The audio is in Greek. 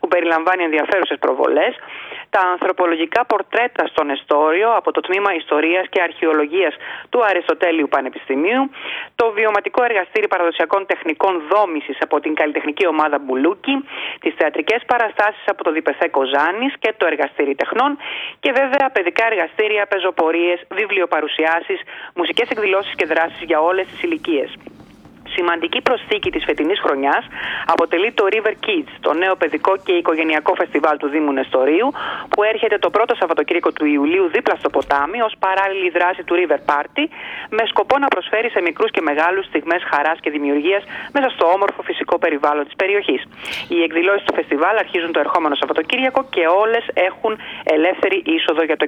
που περιλαμβάνει ενδιαφέρουσες προβολές, τα ανθρωπολογικά πορτρέτα στο Νεστόριο από το Τμήμα Ιστορίας και Αρχαιολογίας του Αριστοτέλειου Πανεπιστημίου, το βιωματικό εργαστήρι παραδοσιακών τεχνικών δόμησης από την καλλιτεχνική ομάδα Μπουλούκι, τις θεατρικές παραστάσεις από το Διπεθέ Κοζάνης και το εργαστήρι τεχνών και βέβαια παιδικά εργαστήρια, πεζοπορίες, βιβλιοπαρουσιάσεις, μουσικές εκδηλώσεις και δράσεις για όλες τις ηλικίες. Σημαντική προσθήκη της φετινής χρονιάς αποτελεί το River Kids, το νέο παιδικό και οικογενειακό φεστιβάλ του Δήμου Νεστορίου, που έρχεται το πρώτο Σαββατοκύριακο του Ιουλίου δίπλα στο ποτάμι ως παράλληλη δράση του River Party, με σκοπό να προσφέρει σε μικρούς και μεγάλους στιγμές χαράς και δημιουργίας μέσα στο όμορφο φυσικό περιβάλλον της περιοχής. Οι εκδηλώσεις του φεστιβάλ αρχίζουν το ερχόμενο Σαββατοκύριακο και όλες έχουν ελεύθερη είσοδο για το